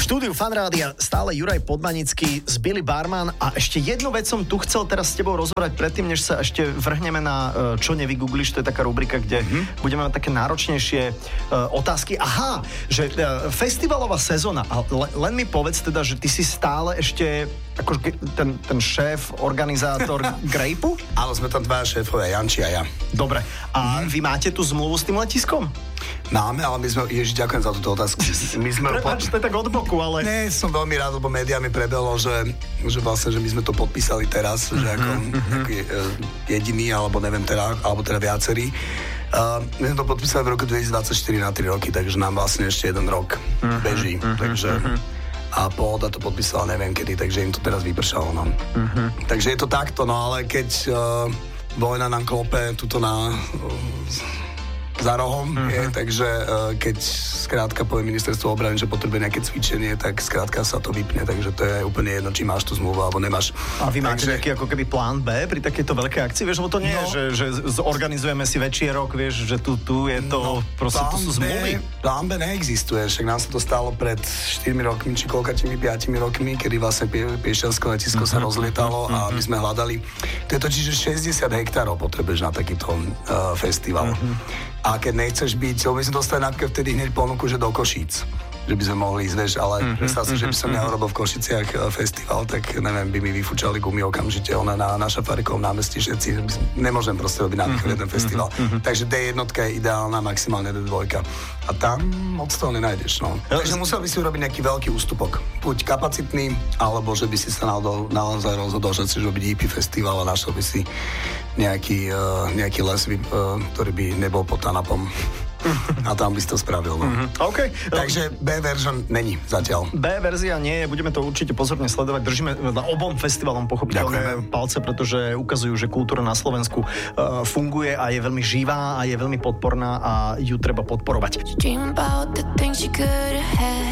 štúdiu Fanrádia stále Juraj Podmanický z Billy Barman a ešte jednu vec som tu chcel teraz s tebou rozbrať predtým, než sa ešte vrhneme na čo nevygoogliš, to je taká rubrika, kde budeme mať také náročnejšie otázky. Aha, že festivalová sezóna, len mi povedz teda, že ty si stále ešte ako ten šéf, organizátor Grapeu? Áno, sme tam dva šéfovia, Janči a ja. Dobre, a vy máte tú zmluvu s tým letiskom? Máme, ale my sme, Ježiš, ďakujem za túto otázku. Prepáč, to je tak od boku, ale... Nie, som veľmi rád, lebo médiá mi prebelo, že vlastne, že my sme to podpísali teraz, že ako jediný, alebo neviem teda, alebo teda viacerí. My sme to podpísali v roku 2024 na 3 roky, takže nám vlastne ešte 1 rok beží, takže... A Pohoda to podpísala neviem kedy, takže im to teraz vypršalo, no. Takže je to takto, no ale keď vojna nám klope tuto na... za rohom, takže keď skrátka povie ministerstvo obrany, že potrebuje nejaké cvičenie, tak skrátka sa to vypne, takže to je úplne jedno, či máš tú zmluvu, alebo nemáš. A vy máte nejaký ako keby plán B pri takejto veľkej akcii, vieš, lebo to nie je, že zorganizujeme si večierok, vieš, že tu je to, proste to sú zmluvy. Plán B neexistuje, však nám sa to stalo pred 4 rokmi, či koľkatými 5 rokmi, kedy vlastne Piešťanské letisko sa rozlietalo a my sme hľadali, to je totiž, že 60 hektárov potrebuješ na takýto festival. A keď nechceš byť, my sme dostali napríklad vtedy hneď ponuku, že do Košíc, že by sme mohli ísť, vieš, ale predstav si, že by som ja urobil v Košiciach festival, tak neviem, by mi vyfúčali gumy okamžite, na Šafárikovom námestí všetci, nemôžem proste robiť na východ jeden festival. Takže D1 je ideálna, maximálne D2. A tam moc toho nenájdeš, no. Takže musel by si urobiť nejaký veľký ústupok. Buď kapacitný, alebo že by si sa naozaj rozhodol, že chceš robiť EP festival a našiel by si nejaký les, ktorý by nebol pod Tanapom. A tam by si to spravil. No. Okay. Takže B version není zatiaľ. B verzia nie je, budeme to určite pozorne sledovať. Držíme na obom festivalom pochopiteľné palce, pretože ukazujú, že kultúra na Slovensku funguje a je veľmi živá a je veľmi podporná a ju treba podporovať.